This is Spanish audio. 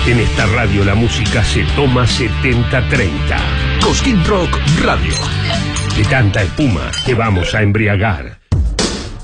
En esta radio la música se toma 70-30. Cosquín Rock Radio. De tanta espuma te vamos a embriagar.